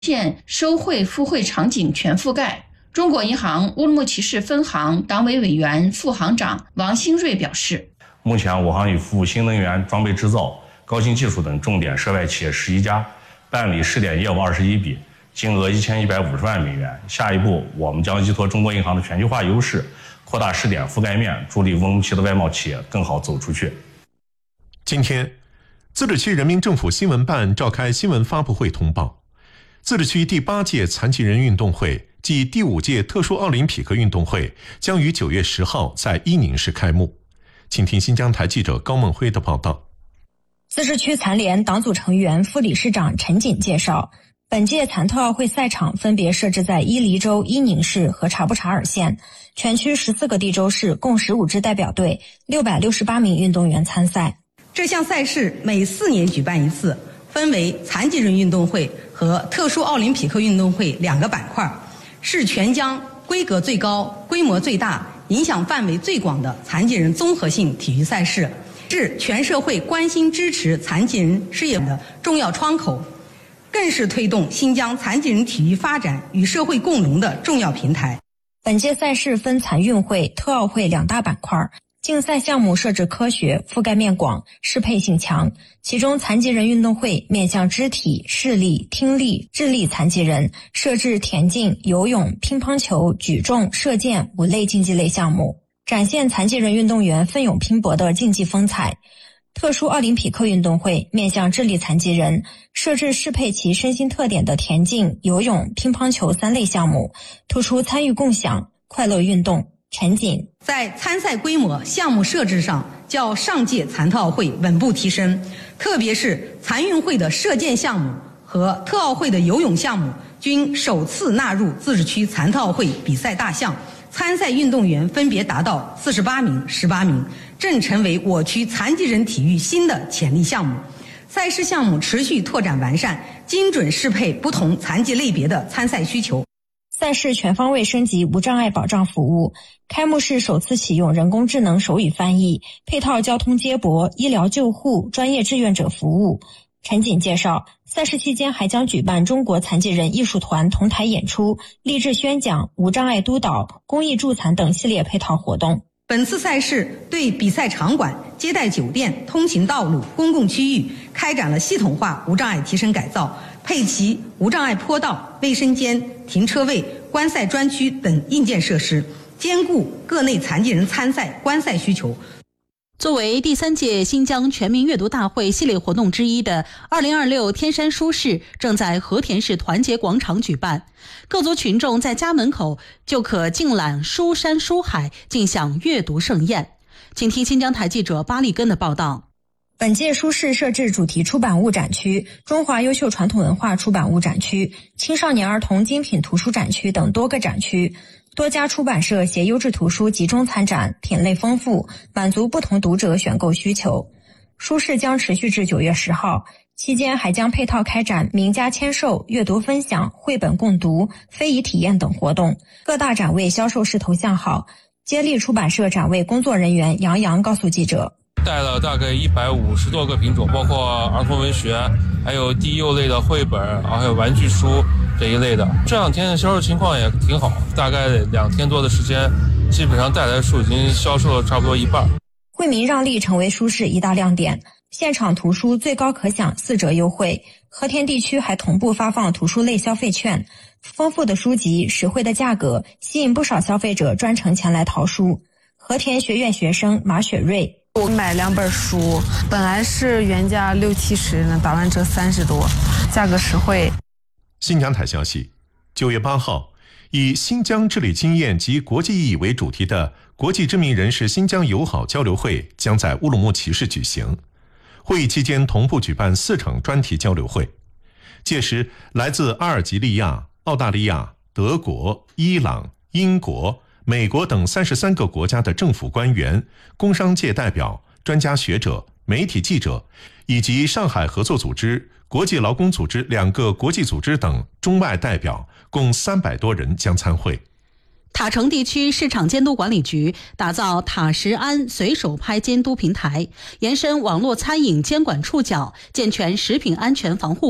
现收汇付汇场景全覆盖。中国银行乌鲁木齐市分行党委委员、副行长王新瑞表示， 目前我行已赴新能源装备制造、高新技术等重点涉外企业11家，办理试点业务21笔，金额1150万美元。下一步，我们将依托中国银行的全球化优势，扩大试点覆盖面，助力乌鲁木齐的外贸企业更好走出去。 今天，自治区人民政府新闻办召开新闻发布会通报，自治区第8届残疾人运动会暨第5届特殊奥林匹克运动会将于9月10号在伊宁市开幕。请听新疆台记者高梦辉的报道。 自治区残联党组成员、副理事长陈锦介绍，本届残特奥会赛场分别设置在伊犁州伊宁市和察布查尔县，全区14个地州市共15支代表队，668名运动员参赛。 这项赛事每4年举办一次，分为残疾人运动会和特殊奥林匹克运动会2个板块，是全疆规格最高、规模最大、影响范围最广的残疾人综合性体育赛事，是全社会关心支持残疾人事业的重要窗口，更是推动新疆残疾人体育发展与社会共荣的重要平台。 本届赛事分残运会、特奥会2大板块，竞赛项目设置科学，覆盖面广，适配性强。其中残疾人运动会面向肢体、视力、听力、智力残疾人，设置田径、游泳、乒乓球、举重、射箭5类竞技类项目，展现残疾人运动员奋勇拼搏的竞技风采。特殊奥林匹克运动会面向智力残疾人，设置适配其身心特点的田径、游泳、乒乓球3类项目，突出参与共享、快乐运动。陈锦在参赛规模、项目设置上较上届残特奥会稳步提升，特别是残运会的射箭项目和特奥会的游泳项目均首次纳入自治区残特奥会比赛大项，参赛运动员分别达到48名、18名，正成为我区残疾人体育新的潜力项目。赛事项目持续拓展完善，精准适配不同残疾类别的参赛需求。 赛事全方位升级无障碍保障服务，开幕式首次启用人工智能手语翻译，配套交通接驳、医疗救护、专业志愿者服务。陈锦介绍，赛事期间还将举办中国残疾人艺术团同台演出、励志宣讲、无障碍督导、公益助残等系列配套活动。 本次赛事对比赛场馆、接待酒店、通行道路、公共区域开展了系统化无障碍提升改造，配齐无障碍坡道、卫生间、停车位、观赛专区等硬件设施，兼顾各类残疾人参赛观赛需求。 作为第3届新疆全民阅读大会系列活动之一的2026天山书市正在和田市团结广场举办，各族群众在家门口就可尽览书山书海，尽享阅读盛宴。请听新疆台记者巴利根的报道。 本届书市设置主题出版物展区、中华优秀传统文化出版物展区、青少年儿童精品图书展区等多个展区，多家出版社携优质图书集中参展，品类丰富，满足不同读者选购需求。书市将持续至9月10号，期间还将配套开展名家签售、阅读分享、绘本共读、非遗体验等活动。各大展位销售势头向好。接力出版社展位工作人员杨洋告诉记者， 带了大概150多个品种，包括儿童文学，还有低幼类的绘本，还有玩具书这一类的。这2天的销售情况也挺好，大概2天多的时间，基本上带来的书已经销售了差不多一半。 惠民让利成为书市一大亮点，现场图书最高可享4折优惠，和田地区还同步发放图书类消费券，丰富的书籍、实惠的价格吸引不少消费者专程前来淘书。和田学院学生马雪瑞， 我买2本书，本来是原价60-70呢，打完折30多，价格实惠。 新疆台消息，9月8号，以新疆治理经验及国际意义为主题的国际知名人士新疆友好交流会将在乌鲁木齐市举行。会议期间同步举办4场专题交流会，届时来自阿尔及利亚、澳大利亚、德国、伊朗、英国、美国等33个国家的政府官员、工商界代表、专家学者、媒体记者，以及上海合作组织、国际劳工组织2个国际组织等中外代表，共300多人将参会。 塔城地区市场监督管理局打造塔什安随手拍监督平台，延伸网络餐饮监管触角，健全食品安全防护网。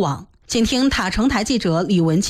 请听塔城台记者李文静